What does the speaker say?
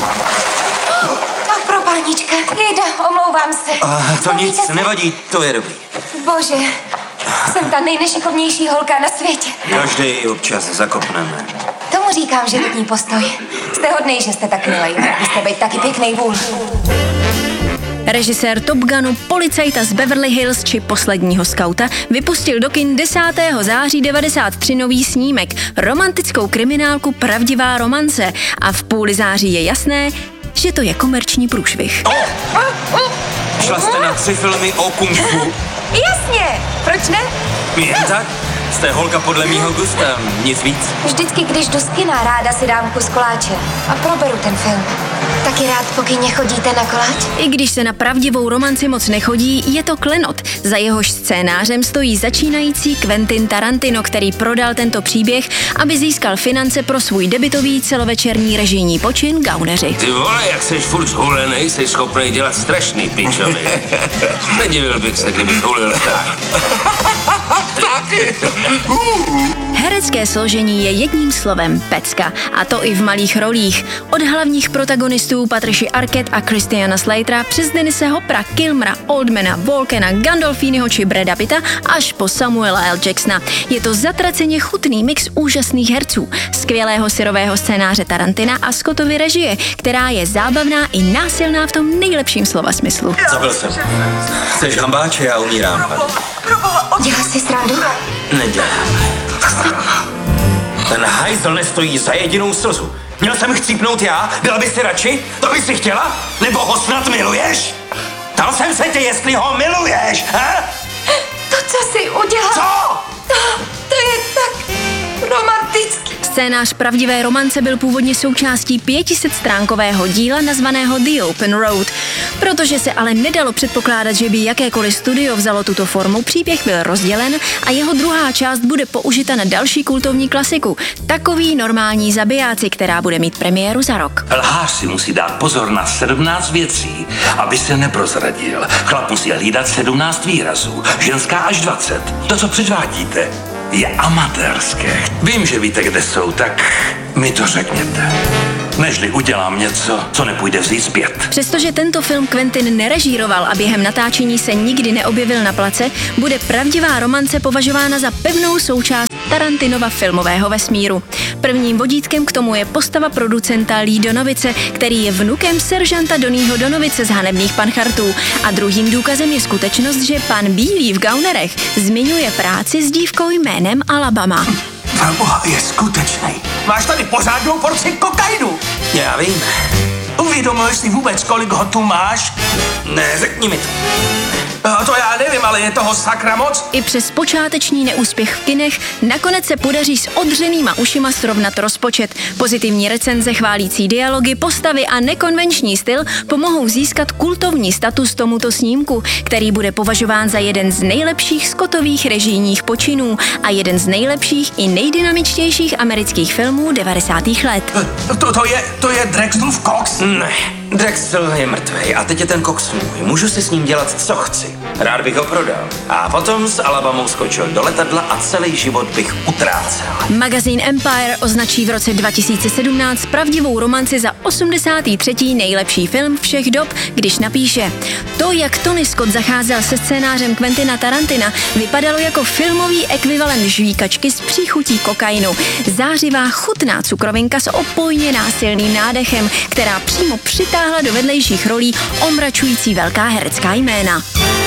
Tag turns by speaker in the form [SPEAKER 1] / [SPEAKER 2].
[SPEAKER 1] Pro pánička, jejda, omlouvám se.
[SPEAKER 2] To nic, nevadí, to je dobrý.
[SPEAKER 1] Bože, jsem ta nejnešikovnější holka na světě.
[SPEAKER 2] Každý občas zakopneme.
[SPEAKER 1] Tomu říkám životní postoj. Jste hodnej, že jste tak milej. Byste být taky pěknej vůl.
[SPEAKER 3] Režisér Top Gunu, Policajta z Beverly Hills či Posledního skauta vypustil do kin 10. září 93 nový snímek, romantickou kriminálku Pravdivá romance, a v půli září je jasné, že to je komerční průšvih.
[SPEAKER 2] Šla jste na 3 filmy o kung fu?
[SPEAKER 1] Jasně, proč ne?
[SPEAKER 2] Jen tak? Jste holka podle mýho gusta, nic víc.
[SPEAKER 1] Vždycky, když jdu z kina, ráda si dám kus koláče a proberu ten film. Taky rád po kině chodíte na koláč?
[SPEAKER 3] I když se na pravdivou romanci moc nechodí, je to klenot. Za jehož scénářem stojí začínající Quentin Tarantino, který prodal tento příběh, aby získal finance pro svůj debutový celovečerní režijní počin Gauneři.
[SPEAKER 4] Ty vole, jak seš furt zhulenej, jsi schopnej dělat strašný pičoviny. Nedivil bych se, kdybych hulil tak.
[SPEAKER 3] Herecké složení je jedním slovem pecka, a to i v malých rolích. Od hlavních protagonistů Patricia Arquette a Christiana Slatera přes Denise Hoppera, Kilmera, Oldmana, Volkena, Gandolfiniho či Brada Pitta až po Samuela L. Jacksona. Je to zatraceně chutný mix úžasných herců, skvělého syrového scénáře Tarantina a Scottovy režie, která je zábavná i násilná v tom nejlepším slova smyslu.
[SPEAKER 2] Zabil jsem. Chceš hambáče, já umírám.
[SPEAKER 1] Dělal jsi srandu?
[SPEAKER 2] Nedělám. Ten hajzl nestojí za jedinou slzu. Měl jsem chcípnout já? Byla by si radši? To by si chtěla? Nebo ho snad miluješ? Ptal jsem se tě, jestli ho miluješ, he?
[SPEAKER 1] To, co jsi udělal?
[SPEAKER 2] Co?
[SPEAKER 1] To je tak romantický.
[SPEAKER 3] Scénář Pravdivé romance byl původně součástí 500stránkového díla nazvaného The Open Road. Protože se ale nedalo předpokládat, že by jakékoliv studio vzalo tuto formu, příběh byl rozdělen a jeho druhá část bude použita na další kultovní klasiku, Takoví normální zabijáci, která bude mít premiéru za rok.
[SPEAKER 4] Lhář si musí dát pozor na 17 věcí, aby se neprozradil. Chlap musí hlídat 17 výrazů, ženská až 20. To, co předvádíte, je amatérské. Vím, že víte, kde jsou, tak mi to řekněte. Nežli udělám něco, co nepůjde vzít zpět.
[SPEAKER 3] Přestože tento film Quentin nerežíroval a během natáčení se nikdy neobjevil na place, bude Pravdivá romance považována za pevnou součást Tarantinova filmového vesmíru. Prvním vodítkem k tomu je postava producenta Lee Donovice, který je vnukem seržanta Donnieho Donovice z Hanebných panchartů. A druhým důkazem je skutečnost, že pan Bílý v Gaunerech zmiňuje práci s dívkou jménem Alabama.
[SPEAKER 5] Proboha, je skutečný. Máš tady pořádnou porci kokainu.
[SPEAKER 2] Já vím.
[SPEAKER 5] Uvědomuješ si vůbec, kolik ho tu máš?
[SPEAKER 2] Ne, řekni mi to.
[SPEAKER 5] To já nevím, ale je toho sakra moc.
[SPEAKER 3] I přes počáteční neúspěch v kinech nakonec se podaří s odřenýma ušima srovnat rozpočet. Pozitivní recenze, chválící dialogy, postavy a nekonvenční styl pomohou získat kultovní status tomuto snímku, který bude považován za jeden z nejlepších Scottových režijních počinů a jeden z nejlepších i nejdynamičtějších amerických filmů 90. let.
[SPEAKER 5] To je Drexlův koks?
[SPEAKER 2] Ne, Drexel je mrtvej a teď je ten koks můj. Můžu si s ním dělat, co chci. Rád bych ho prodal. A potom s Alabamou skočil do letadla a celý život bych utrácel.
[SPEAKER 3] Magazín Empire označí v roce 2017 Pravdivou romanci za 83. nejlepší film všech dob, když napíše: To, jak Tony Scott zacházel se scénářem Quentina Tarantina, vypadalo jako filmový ekvivalent žvíkačky s příchutí kokainu. Zářivá chutná cukrovinka s opojně násilným nádechem, která přímo přitáhla do vedlejších rolí omračující velká herecká jména.